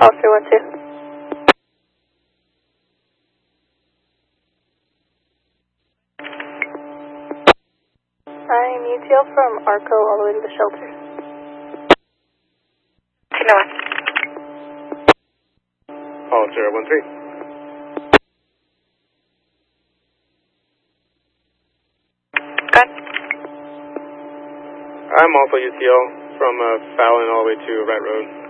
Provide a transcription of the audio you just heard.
Call 312. I'm UTL from ARCO all the way to the shelter. Genoa. Call 013. Good. I'm also UTL from Fallon all the way to Wright Road.